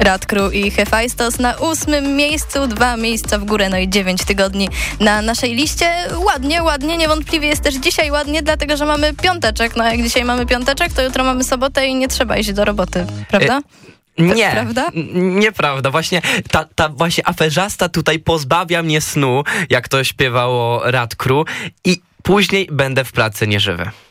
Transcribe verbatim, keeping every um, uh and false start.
Radcrew i Hefajstos na ósmym miejscu, dwa miejsca w górę, no i dziewięć tygodni na naszej liście. Ładnie, ładnie, niewątpliwie jest też dzisiaj ładnie, dlatego, że mamy piąteczek. No jak dzisiaj mamy piąteczek, to jutro mamy sobotę i nie trzeba iść do roboty, prawda? E- Nie, prawda? N- nieprawda. Właśnie ta, ta właśnie aferzasta tutaj pozbawia mnie snu, jak to śpiewało Radcrew, i później będę w pracy nieżywy.